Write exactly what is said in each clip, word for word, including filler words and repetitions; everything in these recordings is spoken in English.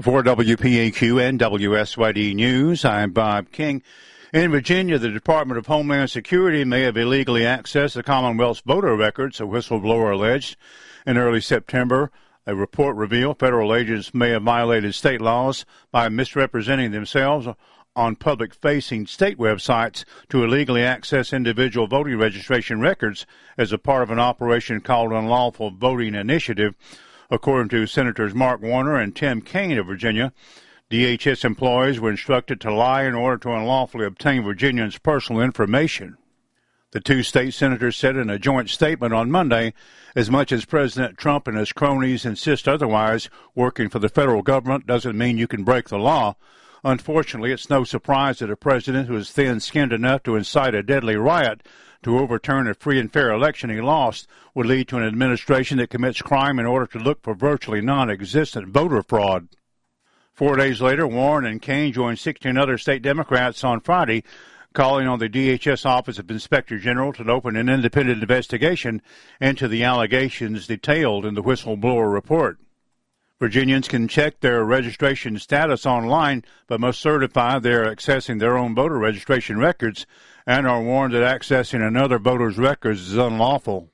For W P A Q and W S Y D News, I'm Bob King. In Virginia, the Department of Homeland Security may have illegally accessed the Commonwealth's voter records, a whistleblower alleged. In early September, a report revealed federal agents may have violated state laws by misrepresenting themselves on public-facing state websites to illegally access individual voting registration records as a part of an operation called Unlawful Voting Initiative. According to Senators Mark Warner and Tim Kaine of Virginia, D H S employees were instructed to lie in order to unlawfully obtain Virginians' personal information. The two state senators said in a joint statement on Monday, as much as President Trump and his cronies insist otherwise, working for the federal government doesn't mean you can break the law. Unfortunately, it's no surprise that a president who is thin-skinned enough to incite a deadly riot to overturn a free and fair election he lost would lead to an administration that commits crime in order to look for virtually non-existent voter fraud. Four days later, Warren and Kaine joined sixteen other state Democrats on Friday, calling on the D H S Office of Inspector General to open an independent investigation into the allegations detailed in the whistleblower report. Virginians can check their registration status online, but must certify they are accessing their own voter registration records and are warned that accessing another voter's records is unlawful.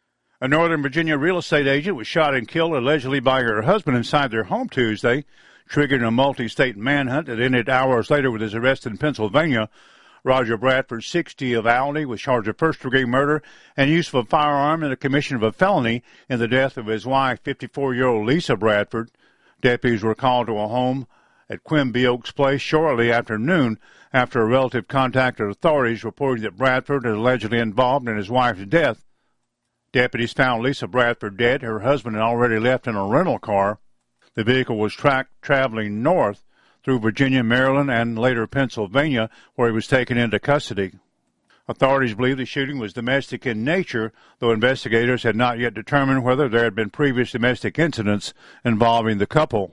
A Northern Virginia real estate agent was shot and killed allegedly by her husband inside their home Tuesday, triggering a multi-state manhunt that ended hours later with his arrest in Pennsylvania. Roger Bradford, sixty, of Aldie, was charged with first-degree murder and use of a firearm in the commission of a felony in the death of his wife, fifty-four-year-old Lisa Bradford. Deputies were called to a home at Quimby Oaks Place shortly after noon after a relative contacted authorities reporting that Bradford is allegedly involved in his wife's death. Deputies found Lisa Bradford dead. Her husband had already left in a rental car. The vehicle was tracked traveling north through Virginia, Maryland, and later Pennsylvania, where he was taken into custody. Authorities believe the shooting was domestic in nature, though investigators had not yet determined whether there had been previous domestic incidents involving the couple.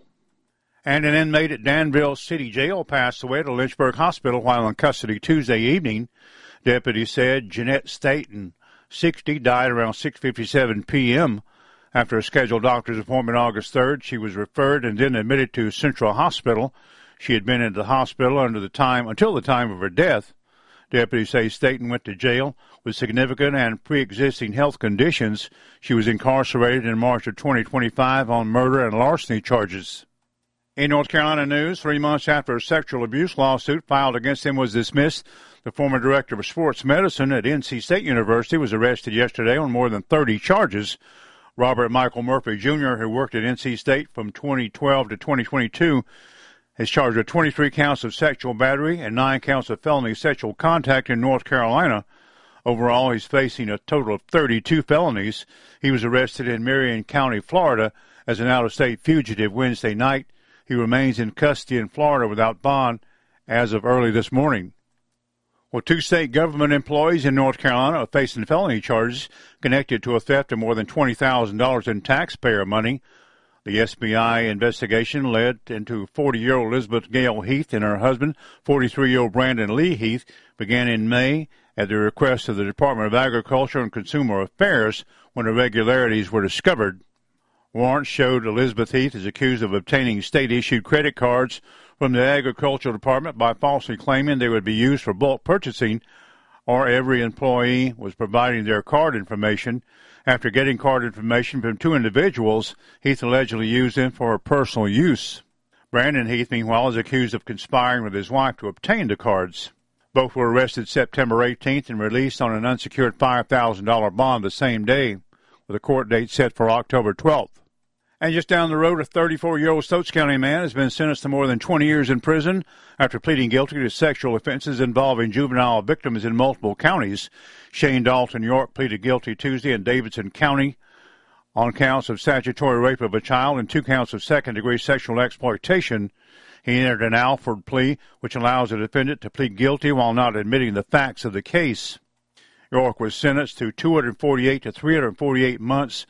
And an inmate at Danville City Jail passed away at a Lynchburg hospital while in custody Tuesday evening. Deputies said Jeanette Staten, sixty, died around six fifty-seven p.m. After a scheduled doctor's appointment August third, she was referred and then admitted to Central Hospital. She had been in the hospital under the time until the time of her death. Deputies say Staten went to jail with significant and pre-existing health conditions. She was incarcerated in March of twenty twenty-five on murder and larceny charges. In North Carolina news, three months after a sexual abuse lawsuit filed against him was dismissed, the former director of sports medicine at N C State University was arrested yesterday on more than thirty charges. Robert Michael Murphy, Junior, who worked at N C State from twenty twelve to twenty twenty-two, is charged with twenty-three counts of sexual battery and nine counts of felony sexual contact in North Carolina. Overall, he's facing a total of thirty-two felonies. He was arrested in Marion County, Florida, as an out-of-state fugitive Wednesday night. He remains in custody in Florida without bond as of early this morning. Well, two state government employees in North Carolina are facing felony charges connected to a theft of more than twenty thousand dollars in taxpayer money. The S B I investigation led into forty-year-old Elizabeth Gail Heath and her husband, forty-three-year-old Brandon Lee Heath, began in May at the request of the Department of Agriculture and Consumer Affairs when irregularities were discovered. Warrants showed Elizabeth Heath is accused of obtaining state-issued credit cards from the Agricultural Department by falsely claiming they would be used for bulk purchasing, or every employee was providing their card information. After getting card information from two individuals, Heath allegedly used them for her personal use. Brandon Heath, meanwhile, is accused of conspiring with his wife to obtain the cards. Both were arrested September eighteenth and released on an unsecured five thousand dollars bond the same day, with a court date set for October twelfth. And just down the road, a thirty-four-year-old Stokes County man has been sentenced to more than twenty years in prison after pleading guilty to sexual offenses involving juvenile victims in multiple counties. Shane Dalton York pleaded guilty Tuesday in Davidson County on counts of statutory rape of a child and two counts of second-degree sexual exploitation. He entered an Alford plea, which allows a defendant to plead guilty while not admitting the facts of the case. York was sentenced to two hundred forty-eight to three hundred forty-eight months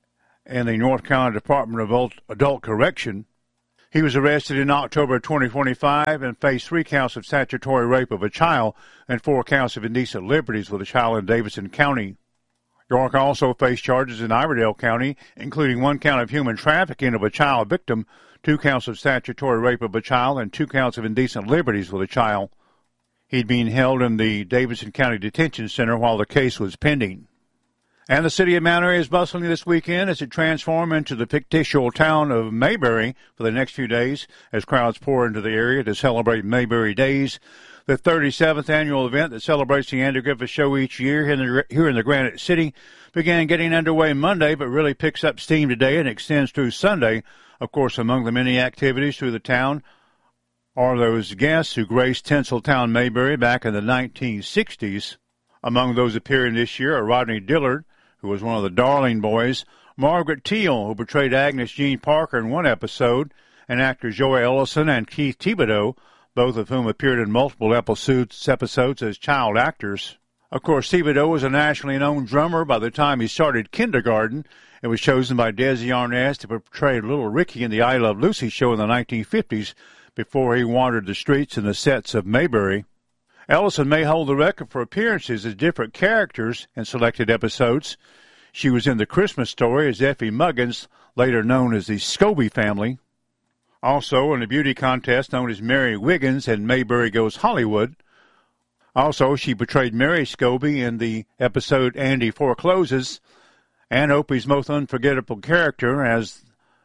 in the North Carolina Department of Adult Correction. He was arrested in October twenty twenty-five and faced three counts of statutory rape of a child and four counts of indecent liberties with a child in Davidson County. York also faced charges in Iredell County, including one count of human trafficking of a child victim, two counts of statutory rape of a child, and two counts of indecent liberties with a child. He'd been held in the Davidson County Detention Center while the case was pending. And the city of Mount Airy is bustling this weekend as it transforms into the fictitious town of Mayberry for the next few days as crowds pour into the area to celebrate Mayberry Days, the thirty-seventh annual event that celebrates the Andy Griffith Show each year here in the, here in the Granite City. Began getting underway Monday, but really picks up steam today and extends through Sunday. Of course, among the many activities through the town are those guests who graced Tinseltown Mayberry back in the nineteen sixties. Among those appearing this year are Rodney Dillard, who was one of the Darling Boys, Margaret Teal, who portrayed Agnes Jean Parker in one episode, and actors Joey Ellison and Keith Thibodeau, both of whom appeared in multiple episodes, episodes as child actors. Of course, Thibodeau was a nationally known drummer by the time he started kindergarten and was chosen by Desi Arnaz to portray Little Ricky in the I Love Lucy show in the nineteen fifties before he wandered the streets and the sets of Mayberry. Ellison may hold the record for appearances as different characters in selected episodes. She was in The Christmas Story as Effie Muggins, later known as the Scobie family. Also in a beauty contest known as Mary Wiggins in Mayberry Goes Hollywood. Also, she portrayed Mary Scobie in the episode Andy Forecloses, and Opie's most unforgettable character as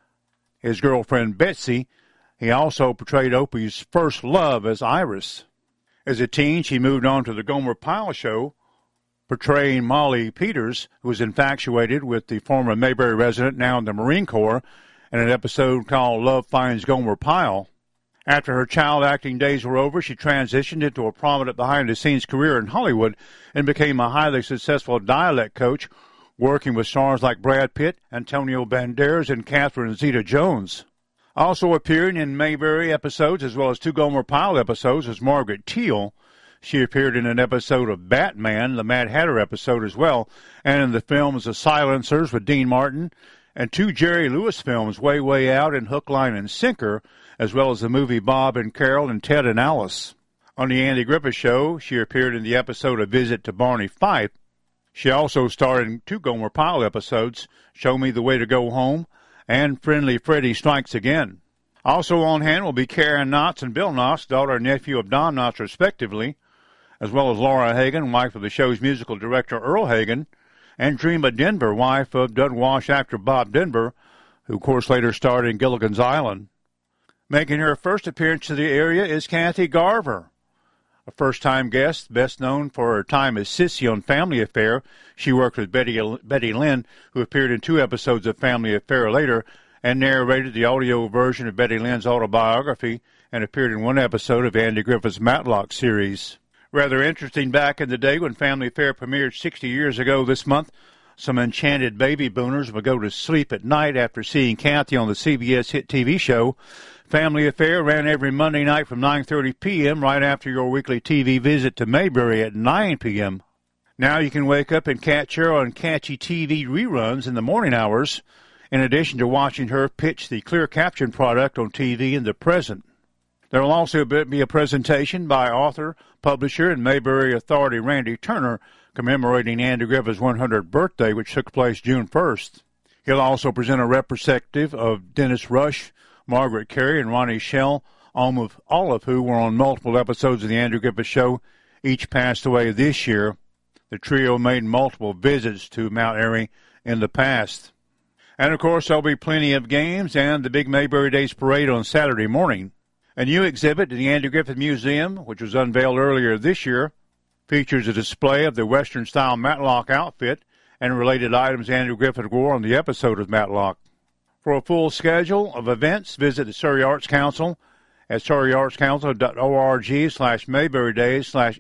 his girlfriend Betsy. He also portrayed Opie's first love as Iris. As a teen, she moved on to the Gomer Pyle Show, portraying Molly Peters, who was infatuated with the former Mayberry resident, now in the Marine Corps, in an episode called Love Finds Gomer Pyle. After her child acting days were over, she transitioned into a prominent behind-the-scenes career in Hollywood and became a highly successful dialect coach, working with stars like Brad Pitt, Antonio Banderas, and Catherine Zeta-Jones. Also appearing in Mayberry episodes as well as two Gomer Pyle episodes was Margaret Teal. She appeared in an episode of Batman, the Mad Hatter episode as well, and in the films The Silencers with Dean Martin, and two Jerry Lewis films, Way, Way Out and Hook, Line, and Sinker, as well as the movie Bob and Carol and Ted and Alice. On the Andy Griffith Show, she appeared in the episode A Visit to Barney Fife. She also starred in two Gomer Pyle episodes, Show Me the Way to Go Home, and Friendly Freddy Strikes Again. Also on hand will be Karen Knotts and Bill Knotts, daughter and nephew of Don Knotts, respectively, as well as Laura Hagen, wife of the show's musical director Earl Hagen, and Dreama Denver, wife of Doug Walsh actor Bob Denver, who of course later starred in Gilligan's Island. Making her first appearance to the area is Kathy Garver, a first-time guest, best known for her time as Sissy on Family Affair. She worked with Betty, Betty Lynn, who appeared in two episodes of Family Affair later, and narrated the audio version of Betty Lynn's autobiography, and appeared in one episode of Andy Griffith's Matlock series. Rather interesting back in the day when Family Affair premiered sixty years ago this month, some enchanted baby boomers would go to sleep at night after seeing Kathy on the C B S hit T V show. Family Affair ran every Monday night from nine thirty p.m. right after your weekly T V visit to Mayberry at nine p.m. Now you can wake up and catch her on catchy T V reruns in the morning hours, in addition to watching her pitch the clear caption product on T V in the present. There will also be a presentation by author, publisher, and Mayberry authority Randy Turner commemorating Andy Griffith's one hundredth birthday, which took place June first. He'll also present a retrospective of Dennis Rush, Margaret Carey, and Ronnie Shell, all of, all of who were on multiple episodes of The Andy Griffith Show. Each passed away this year. The trio made multiple visits to Mount Airy in the past. And, of course, there'll be plenty of games and the big Mayberry Days Parade on Saturday morning. A new exhibit at the Andy Griffith Museum, which was unveiled earlier this year, features a display of the Western-style Matlock outfit and related items Andy Griffith wore on the episode of Matlock. For a full schedule of events, visit the Surrey Arts Council at surreyartscouncil.org slash Mayberry Days slash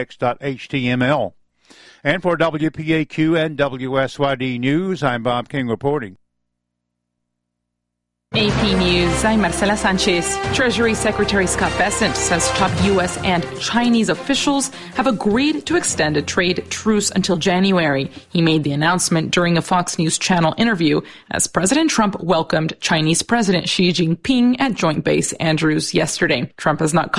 index.html. And for W P A Q and W S Y D News, I'm Bob King reporting. A P News, I'm Marcela Sanchez. Treasury Secretary Scott Bessent says top U S and Chinese officials have agreed to extend a trade truce until January. He made the announcement during a Fox News Channel interview as President Trump welcomed Chinese President Xi Jinping at Joint Base Andrews yesterday. Trump has not